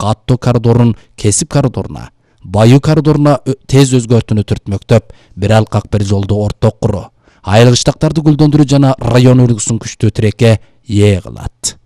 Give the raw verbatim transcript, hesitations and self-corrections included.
аттуу коридорун кесип коридоруна, баю коридоруна тез өзгөртүүнү түртмөктөп, бир алкак бир жолду орток куруу, айыл кыштактарды гүлдөндүрүү жана район үлгүсүн күчтүү тилекке ээ кылат.